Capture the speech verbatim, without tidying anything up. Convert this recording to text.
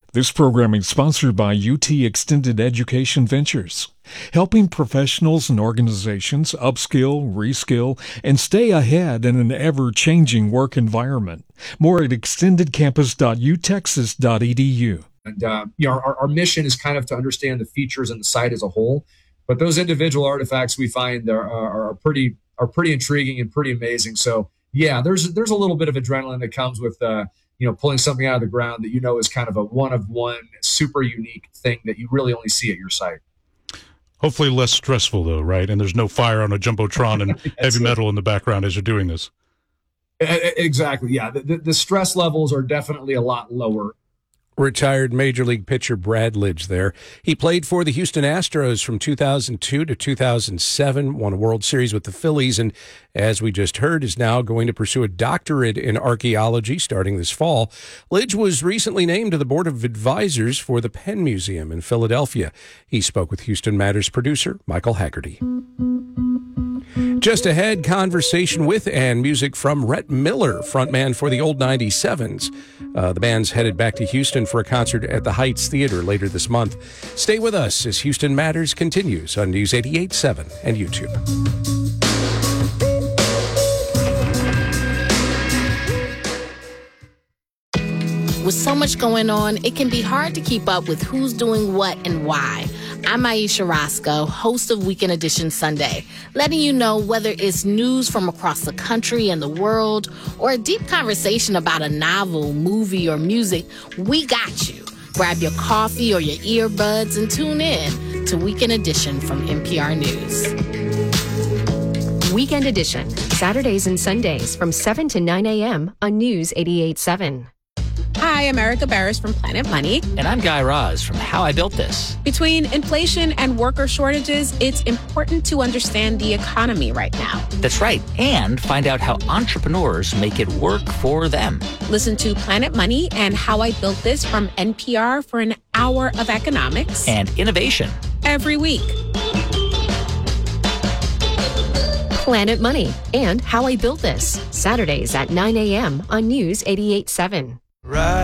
This programming is sponsored by U T Extended Education Ventures, helping professionals and organizations upskill, reskill, and stay ahead in an ever-changing work environment. More at extended campus dot u texas dot e d u. And uh, you know, our, our mission is kind of to understand the features and the site as a whole, but those individual artifacts we find are, are, are pretty are pretty intriguing and pretty amazing. So yeah, there's there's a little bit of adrenaline that comes with uh, you know, pulling something out of the ground that you know is kind of a one of one, super unique thing that you really only see at your site. Hopefully less stressful, though, right? And there's no fire on a Jumbotron and heavy metal in the background as you're doing this. Exactly, yeah. The, the, the stress levels are definitely a lot lower. Retired Major League pitcher Brad Lidge there. He played for the Houston Astros from two thousand two to two thousand seven, won a World Series with the Phillies, and as we just heard, is now going to pursue a doctorate in archaeology starting this fall. Lidge was recently named to the Board of Advisors for the Penn Museum in Philadelphia. He spoke with Houston Matters producer Michael Haggerty. Just ahead, conversation with and music from Rhett Miller, frontman for the Old ninety-sevens. Uh, the band's headed back to Houston for a concert at the Heights Theater later this month. Stay with us as Houston Matters continues on News eighty-eight point seven and YouTube. With so much going on, it can be hard to keep up with who's doing what and why. I'm Aisha Roscoe, host of Weekend Edition Sunday, letting you know whether it's news from across the country and the world or a deep conversation about a novel, movie, or music, we got you. Grab your coffee or your earbuds and tune in to Weekend Edition from N P R News. Weekend Edition, Saturdays and Sundays from seven to nine a.m. on News eighty-eight point seven. Hi, I'm Erica Barris from Planet Money. And I'm Guy Raz from How I Built This. Between inflation and worker shortages, it's important to understand the economy right now. That's right. And find out how entrepreneurs make it work for them. Listen to Planet Money and How I Built This from N P R for an hour of economics and innovation every week. Planet Money and How I Built This, Saturdays at nine a.m. on News eighty-eight point seven. Right.